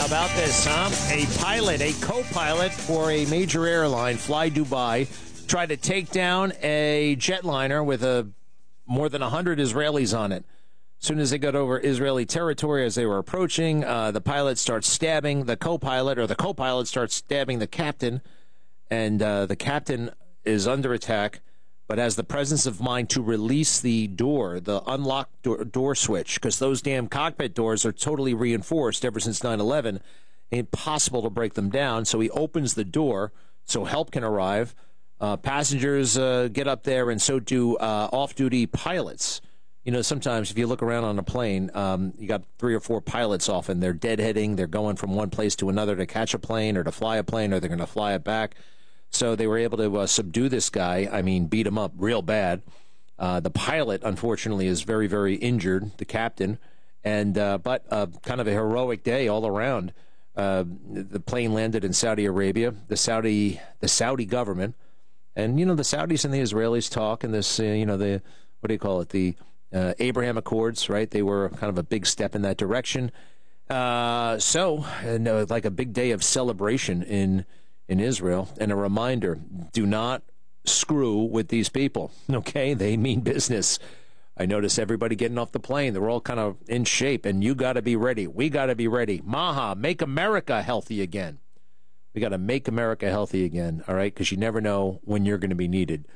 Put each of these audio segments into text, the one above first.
How about this, huh? A pilot, a co-pilot for a major airline, Fly Dubai, tried to take down a jetliner with more than 100 Israelis on it. As soon as they got over Israeli territory, as they were approaching, the pilot starts stabbing the co-pilot, or the co-pilot starts stabbing the captain, and the captain is under attack, but has the presence of mind to release the door, the unlocked door switch, because those damn cockpit doors are totally reinforced ever since 9/11. Impossible to break them down, so he opens the door so help can arrive. Passengers get up there, and so do off-duty pilots. You know, sometimes if you look around on a plane, you got 3 or 4 pilots often. They're deadheading. They're going from one place to another to catch a plane or to fly a plane, or they're going to fly it back. So they were able to subdue this guy. I mean, beat him up real bad. The pilot, unfortunately, is very, very injured, the captain. But kind of a heroic day all around. The plane landed in Saudi Arabia. The Saudi government, and you know, the Saudis and the Israelis talk, and this, the what do you call it? The Abraham Accords, right? They were kind of a big step in that direction. Like a big day of celebration in Israel, and a reminder: do not screw with these people. Okay, they mean business. I notice everybody getting off the plane, they're all kind of in shape, and you got to be ready. We got to be ready. Maha, make America healthy again. We got to make America healthy again, all right? Because you never know when you're going to be needed.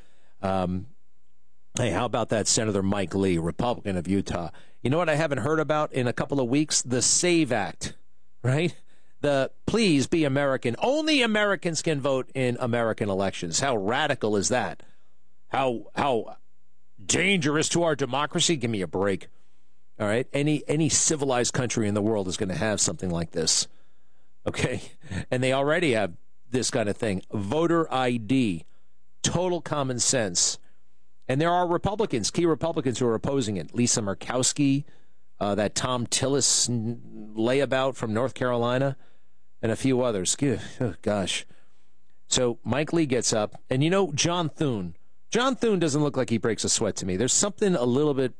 Hey, how about that Senator Mike Lee, Republican of Utah? You know what I haven't heard about in a couple of weeks? The SAVE Act, right? The Please Be American. Only Americans can vote in American elections. How radical is that? How dangerous to our democracy? Give me a break. All right? Any civilized country in the world is going to have something like this. Okay? And they already have this kind of thing. Voter ID. Total common sense. And there are Republicans, key Republicans, who are opposing it. Lisa Murkowski, that Tom Tillis layabout from North Carolina, and a few others. Oh, gosh. So Mike Lee gets up, and you know, John Thune. John Thune doesn't look like he breaks a sweat to me. There's something a little bit,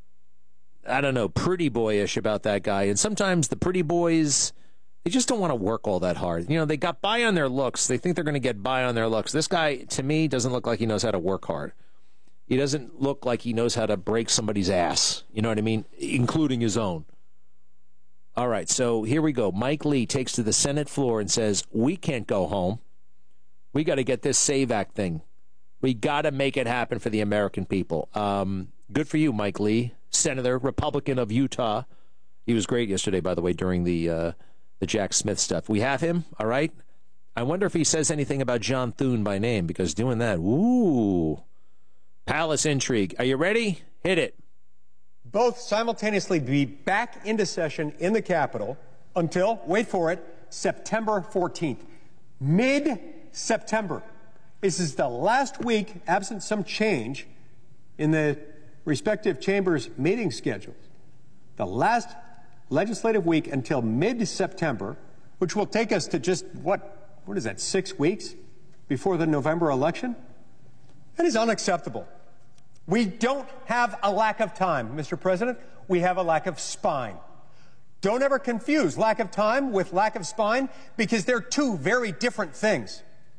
I don't know, pretty boyish about that guy. And sometimes the pretty boys, they just don't want to work all that hard. You know, they got by on their looks. They think they're going to get by on their looks. This guy, to me, doesn't look like he knows how to work hard. He doesn't look like he knows how to break somebody's ass. You know what I mean? Including his own. All right, so here we go. Mike Lee takes to the Senate floor and says, we can't go home. We got to get this SAVE Act thing. We got to make it happen for the American people. Good for you, Mike Lee, Senator, Republican of Utah. He was great yesterday, by the way, during the Jack Smith stuff. We have him, all right? I wonder if he says anything about John Thune by name, because doing that, ooh, palace intrigue. Are you ready? Hit it. Both simultaneously be back into session in the Capitol until, wait for it, September 14th. Mid-September. This is the last week, absent some change in the respective chambers' meeting schedules. The last legislative week until mid-September, which will take us to just, what is that, 6 weeks before the November election? That is unacceptable. We don't have a lack of time, Mr. President. We have a lack of spine. Don't ever confuse lack of time with lack of spine, because they're two very different things.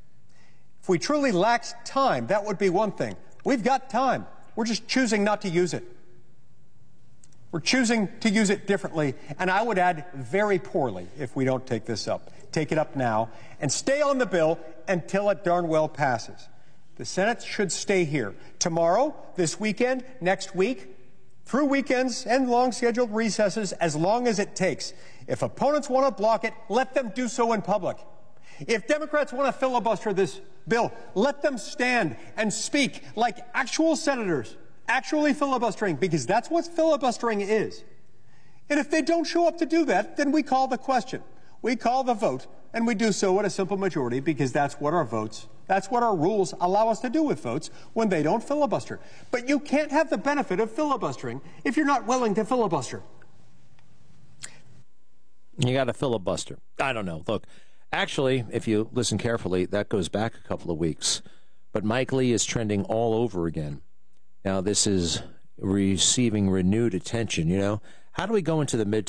If we truly lacked time, that would be one thing. We've got time. We're just choosing not to use it. We're choosing to use it differently, and I would add very poorly if we don't take this up. Take it up now and stay on the bill until it darn well passes. The Senate should stay here tomorrow, this weekend, next week, through weekends and long scheduled recesses, as long as it takes. If opponents want to block it, let them do so in public. If Democrats want to filibuster this bill, let them stand and speak like actual senators, actually filibustering, because that's what filibustering is. And if they don't show up to do that, then we call the question. We call the vote, and we do so at a simple majority, because that's what our rules allow us to do with votes when they don't filibuster. But you can't have the benefit of filibustering if you're not willing to filibuster. You got to filibuster. I don't know. Look, actually, if you listen carefully, that goes back a couple of weeks. But Mike Lee is trending all over again. Now, this is receiving renewed attention, you know. How do we go into the midterm?